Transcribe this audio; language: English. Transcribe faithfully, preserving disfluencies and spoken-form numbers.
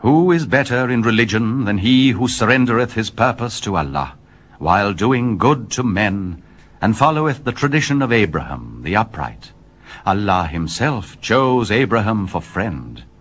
Who is better in religion than he who surrendereth his purpose to Allah, while doing good to men, and followeth the tradition of Abraham the upright? Allah himself chose Abraham for friend.